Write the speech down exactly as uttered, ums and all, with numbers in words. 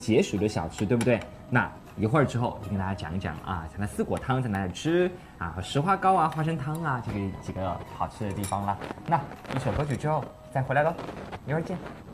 解暑的小吃，对不对？那一会儿之后就跟大家讲一讲啊，像那四果汤在哪里吃啊，和石花糕啊、花生汤啊，这个几个好吃的地方啦。那一首歌曲之后再回来喽，一会儿见。